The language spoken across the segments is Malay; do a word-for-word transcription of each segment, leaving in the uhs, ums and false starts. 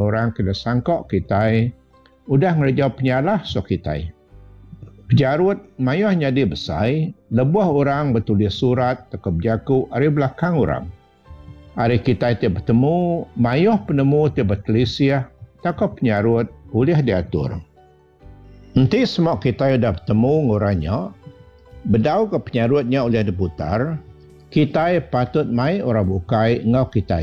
orang kena sangkok kita udah ngerja penyalah so kita. Pejarut mayah nyadi besai, lebuh orang bertulis surat teka berjaku hari belakang orang. Hari kita itu bertemu, mayah penemu itu bertelisiah, teka penyarut boleh diatur. Nanti semua kita dah bertemu ngoranya, bedau ke penyarutnya oleh diputar, kita patut mai orang bukai ngau kita.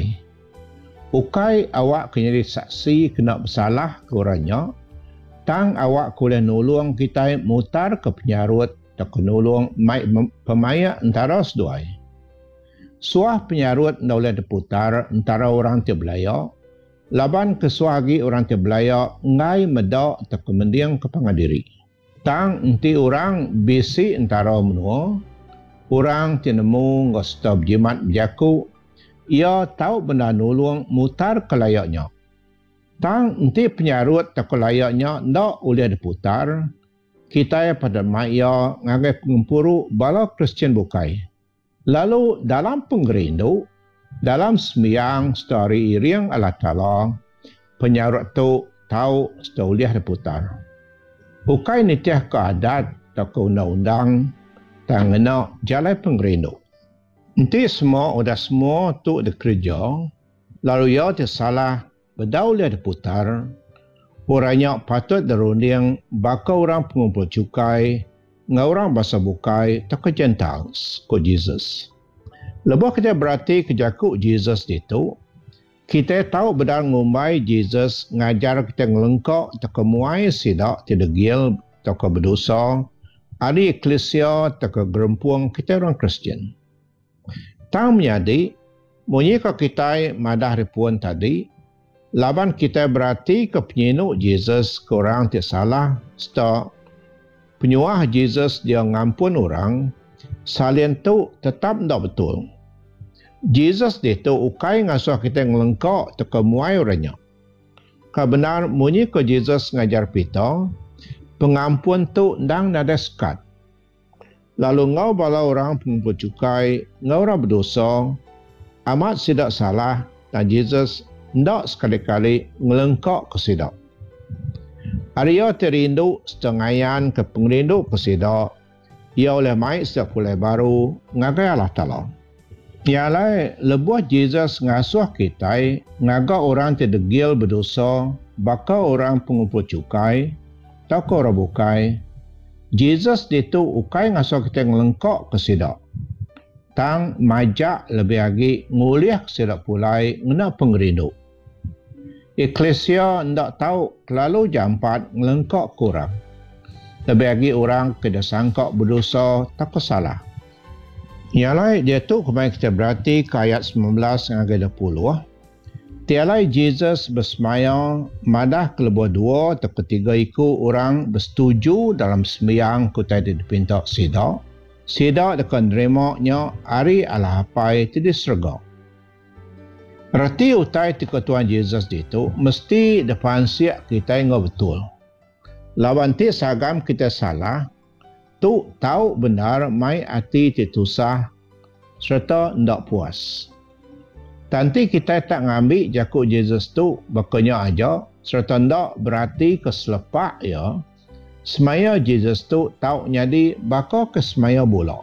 Ukai awak kena jadi saksi kena bersalah ke orangnya, tang awak boleh nolong kita mutar ke penyarut atau nolong mai pemaya antara seduai. Suah penyarut ndak boleh diputar antara orang ti belaya, laban kesuagi orang ti belaya ngai medak atau kemendiang ke pengadiri. Tang enti orang bisi antara menua, orang ti nemu ngostop jimat berjaku, ia tahu benda nolong mutar ke layaknya. Tang nanti penyarut tak layaknya ndak boleh diputar, kita pada maya ngagai pengumpuru bala Kristian bukai. Lalu dalam penggerindu, dalam sembiang story iriang Allah Ta'ala, penyarut tu tahu sudah boleh diputar. Bukai nitiah ke adat atau ke undang-undang, tak ngena jalan penggerindu. Nanti semua, udah semua tu dikerja, lalu ia tersalah, bedau dia diputar, orangnya patut dirunding bakal orang pengumpul cukai, ngau orang bahasa bukai, tak ke Gentiles, ke Jesus. Lepas kita berarti kejaku Jesus itu, kita tahu bedal ngumbai Jesus ngajar kita ngelengkok, tak ke muai sidak, tidak gil, tak ke berdosa, hari eklesia, tak ke gerempuang kita orang Kristian. Tang menyadi, munyika kita madah ripuan tadi, laban kita berarti ke penyinuk Jesus ke orang tidak salah, setelah penyuah Jesus dia ngampun orang, salian tu tetap tidak betul. Jesus dia tu ukai ngasuh kita ngelengkok teka muai orangnya. Kebenar munyi ke Jesus ngajar kita, pengampun tu ndang nada sekat. Lalu ngau bala orang pengumpul cukai, ngau orang berdosa, amat tidak salah dan Jesus ndak sekali-kali ngelengkok ke sidak. Arya terindu setengayan ke pengrindu ke sidak, ia oleh mai setiap pulai baru, ngagai Allah Ta'ala. Ialah lebuah Jesus ngasuh kita, ngaga orang terdegil berdosa, bakal orang pengumpul cukai, tak orang bukai. Jesus itu ukai ngasuh kita ngelengkok ke sidak. Tang majak lebih lagi nguliah ke sidak pulai, ngena pengrindu. Eklesia ndak tahu terlalu jampat ngelengkok kurang. Lebih lagi orang kena sangkok berdosa tak salah. Ialah dia tu kemarin kita berarti ke ayat sembilan belas hingga dua puluh. Tialai Jesus bersemayang madah kelebuah dua atau ketiga iku orang bersetuju dalam sembiang kutai di pintak sidak. Sidak dekat nerimanya hari Allah hapai tidak sergak. Reti utai tika Tuhan Yesus itu mesti depan siap kita ngau betul. Lawan ti sagam kita salah, tu tahu benar mai hati titusah serta ndak puas. Tanti kita tak ngambil jakuk Yesus tu bakanya aja serta ndak berarti keselepak ya. Semaya Yesus tu tahu nyadi bakal ke semaya bola.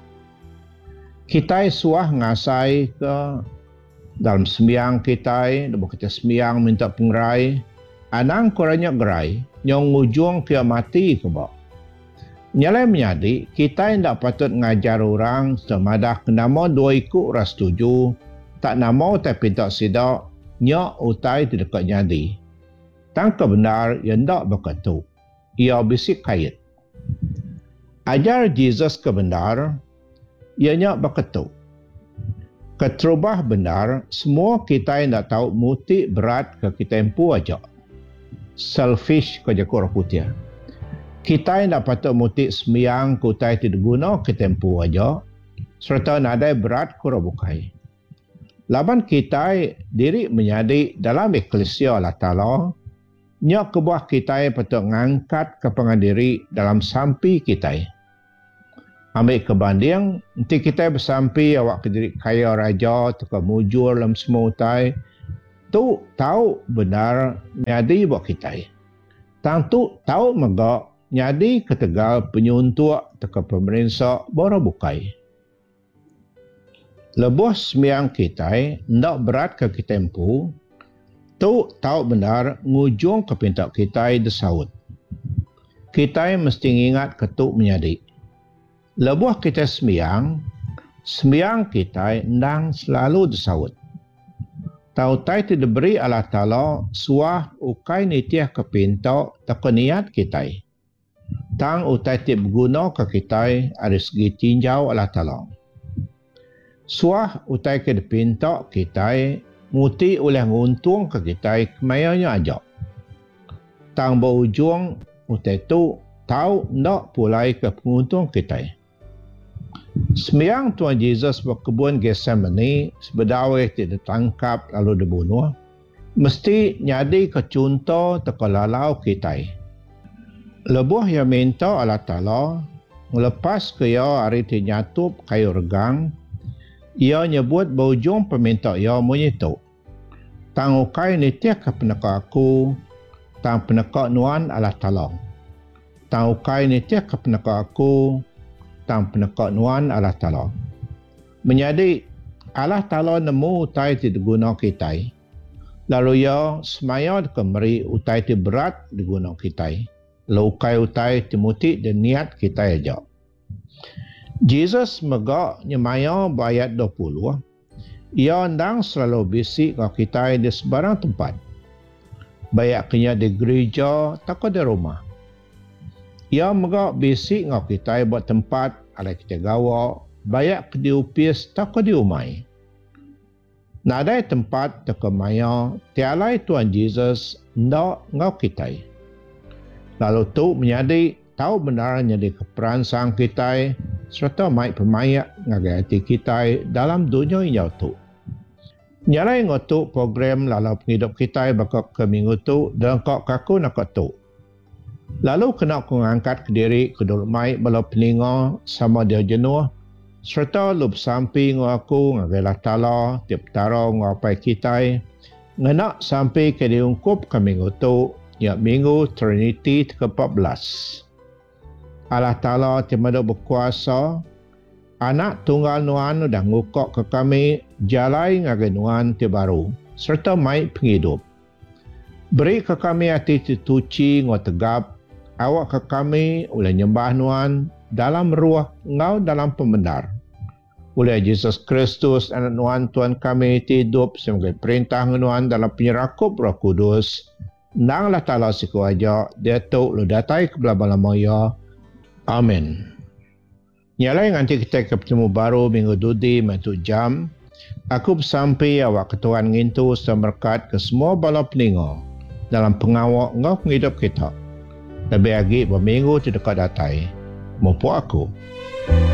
Kita suah ngasai ke dalam sembiang kita, lepas kita sembiang minta pengerai, anang koranya gerai, yang ujung kia mati ke bawah. Nyalai menyadi, kita tidak patut ngajar orang semadah kenama dua ikut ras tuju, tak nama tak pinta sidak, nyak utai tidak dekat nyadi. Tang kebenar yang tak berkatu, ia bisik kait. Ajar Jesus kebenar, ia nyak berkatu. Keterubah benar, semua kita yang tak tahu muti berat ke kita empu aja. Selfish ke jakor putih. Kita yang tak patut muti sembiang kutai tidak guna kita empu aja. Serta nadai berat kura bukai. Laban kita diri menyadi dalam eklesia Allah Ta'ala, nyak kebuah kita patut ngangkat ke pengadiri dalam sampi kita. Ambil kebanding, nanti kita bersampi awak kediri kaya raja, tukar mujur dalam semua utai, tu tahu benar nyadi buat kita. Tang tu tahu megak nyadi ketegal penyuntuk teka pemerintah baru bukai. Lebuh sembiang kita ndak berat ke kita empu, tu tahu benar ngujung ke pintak kita desaut. Kita mesti ingat ketuk menyadi. Lebuh kita sembiang, sembiang kita ndang selalu desaut. Tahu tai tidak beri Allah Ta'ala suah ukai nitiah ke pintak teka niat kita. Tang utai tidak berguna ke kita dari segi tinjau Allah Ta'ala. Suah utai ke pintak kita muti oleh nguntung ke kita kemayanya ajak. Tang berujung utai tu tahu nak pulai ke penguntung kita. Sembiang Tuhan Yesus berkebun Getsemani sebedawai tidak tangkap lalu dibunuh, mesti nyadi ke contoh teka lalau kita. Lebuh yang minta Allah Ta'ala melepas ke ia hari tinyatup kayu regang, ia nyebut berujung peminta ia menyitu. Tang ukai nitiah ke peneka aku, tang peneka nuan Allah Ta'ala. Tang ukai nitiah ke peneka aku, tang peneka nuan Allah Ta'ala. Menjadi Allah Ta'ala nemu utai tidak guna kita. Lalu ia semaya kemari utai tidak berat diguna kita. Lalu ukai utai timuti dan niat kita aja. Jesus megak nyemaya bayat dua puluh. Ia ndang selalu bisik ke kita di sebarang tempat. Bayak kenya di gereja, takut di rumah. Ia megak bisik ngau kita buat tempat ala kita gawa, bayak ke diupis tak ke diumai. Nadai tempat tak ke maya, tialai Tuhan Yesus ndak ngau kita. Lalu tu menyadi tahu benar nyadi keperansang kita serta mai pemayak ngagai hati kita dalam dunia ini tu. Nyalai ngotu program lalu penghidup kita bakal ke minggu tu dan kok kaku nak tu. Lalu kena aku ngangkat ke diri ke dulu mai bala peninga sama dia jenuh serta lup sampai ngaku ngagalah Ta'ala tiap tara ngapai kita ngenak sampai ke diungkup ke minggu tu ya minggu Trinity ke empat belas. Allah Ta'ala timada berkuasa anak tunggal nuan dah ngukok ke kami jalai ngagai nuan tibaru serta mai penghidup. Beri ke kami hati tuci ngau tegap awak ke kami oleh nyembah nuan dalam ruah ngau dalam pembenar. Oleh Yesus Kristus anak nuan Tuhan kami hidup sebagai perintah nuan dalam penyerakup Roh Kudus. Nanglah Ta'ala siku aja dia tu lu datai ke belah maya. Amin. Nyalai nanti kita ketemu baru minggu dudi mentu jam. Aku bersampai awak ketuan ngintu semerkat ke semua bala peninga dalam pengawak ngau penghidup kita. Lebih lagi berminggu tidak datai. Mampu aku.